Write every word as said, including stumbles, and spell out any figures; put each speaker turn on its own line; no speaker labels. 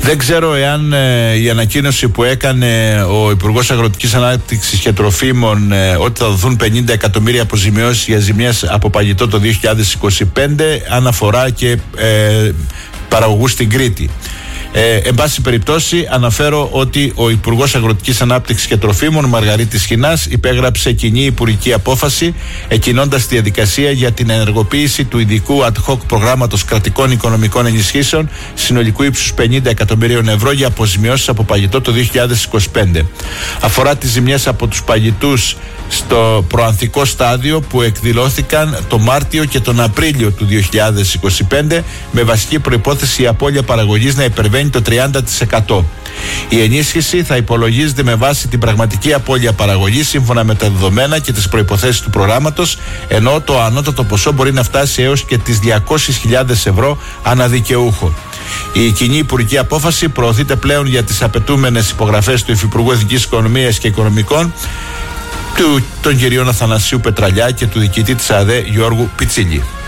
Δεν ξέρω εάν ε, η ανακοίνωση που έκανε ο Υπουργός Αγροτικής Ανάπτυξης και Τροφίμων ε, ότι θα δοθούν πενήντα εκατομμύρια αποζημιώσεις για ζημιές από παγετό το δύο χιλιάδες είκοσι πέντε αναφορά και ε, παραγωγούς στην Κρήτη. Ε, εν πάση περιπτώσει, αναφέρω ότι ο Υπουργός Αγροτικής Ανάπτυξης και Τροφίμων, Μαργαρίτης Χινάς, υπέγραψε κοινή υπουργική απόφαση, εκκινώντας τη διαδικασία για την ενεργοποίηση του ειδικού ad hoc προγράμματος κρατικών οικονομικών ενισχύσεων συνολικού ύψους πενήντα εκατομμυρίων ευρώ για αποζημιώσεις από παγετό το δύο χιλιάδες είκοσι πέντε. Αφορά τις ζημιές από τους παγετούς στο προανθικό στάδιο που εκδηλώθηκαν το Μάρτιο και τον Απρίλιο του δύο χιλιάδες είκοσι πέντε, με βασική προϋπόθεση η απώλεια παραγωγής να υπερβαίνει το τριάντα τοις εκατό. Η ενίσχυση θα υπολογίζεται με βάση την πραγματική απώλεια παραγωγής σύμφωνα με τα δεδομένα και τις προϋποθέσεις του προγράμματος, ενώ το ανώτατο ποσό μπορεί να φτάσει έως και τις διακόσιες χιλιάδες ευρώ ανά δικαιούχο. Η κοινή υπουργική απόφαση προωθείται πλέον για τις απαιτούμενες υπογραφές του Υφυπουργού Εθνικής Οικονομίας και Οικονομικών, του, των κυρίων Αθανασίου Πετραλιά και του διοικητή της ΑΔΕ Γιώργου Πιτσίλη.